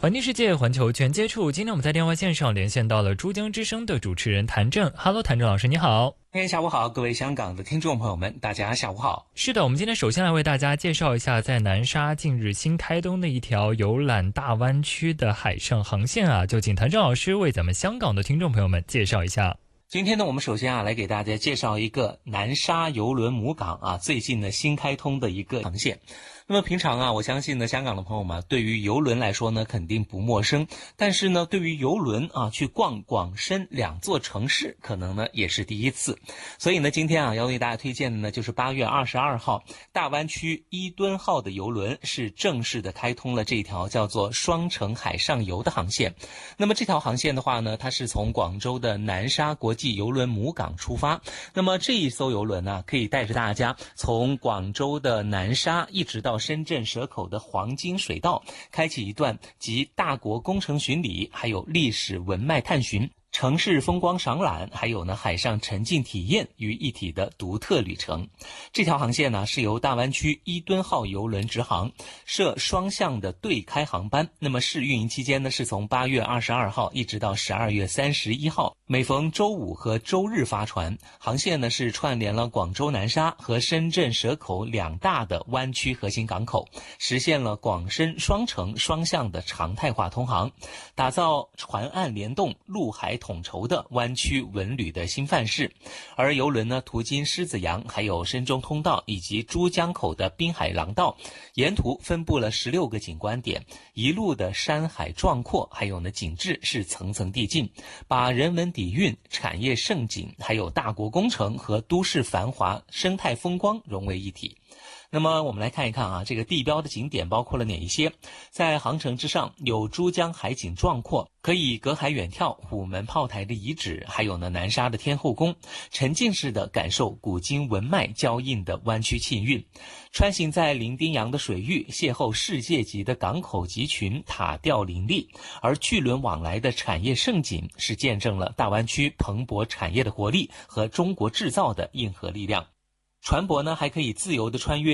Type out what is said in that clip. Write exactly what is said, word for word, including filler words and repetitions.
环境世界，环球全接触。今天我们在电话线上连线到了珠江之声的主持人谭正。Hello， 谭正老师，你好。 今天下午好，各位香港的听众朋友们，大家下午好。 是的，我们今天首先来为大家介绍一下，在南沙近日新开通的一条游览大湾区的海上航线啊，就请谭正老师为咱们香港的听众朋友们介绍一下。 今天呢，我们首先啊来给大家介绍一个南沙邮轮母港啊，最近呢新开通的一个航线。那么平常啊，我相信呢，香港的朋友们对于邮轮来说呢，肯定不陌生。但是呢，对于邮轮啊，去逛广深两座城市，可能呢也是第一次。所以呢，今天啊，要为大家推荐的呢，就是八月二十二号，大湾区伊敦号的邮轮是正式的开通了这条叫做双城海上游的航线。那么这条航线的话呢，它是从广州的南沙国际邮轮母港出发。那么这一艘邮轮呢，可以带着大家从广州的南沙一直到深圳蛇口的黄金水道，开启一段集大国工程巡礼还有历史文脉探寻、城市风光赏览还有呢海上沉浸体验于一体的独特旅程。这条航线呢是由大湾区伊敦号邮轮直航，设双向的对开航班。那么试运营期间呢是从八月二十二号一直到十二月三十一号，每逢周五和周日发船。航线呢是串联了广州南沙和深圳蛇口两大的湾区核心港口，实现了广深双城双向的常态化通航，打造船岸联动、陆海统筹的湾区文旅的新范式。而邮轮呢途经狮子洋还有深中通道以及珠江口的滨海廊道，沿途分布了十六个景观点，一路的山海壮阔还有呢景致是层层递进，把人文底蕴、产业盛景还有大国工程和都市繁华生态风光融为一体。那么我们来看一看啊，这个地标的景点包括了哪一些？在航程之上有珠江海景壮阔，可以隔海远眺虎门炮台的遗址，还有呢南沙的天后宫，沉浸式的感受古今文脉交映的湾区气韵。穿行在伶仃洋的水域，邂逅世界级的港口集群，塔吊林立。而巨轮往来的产业盛景，是见证了大湾区蓬勃产业的活力和中国制造的硬核力量。船舶呢还可以自由地穿越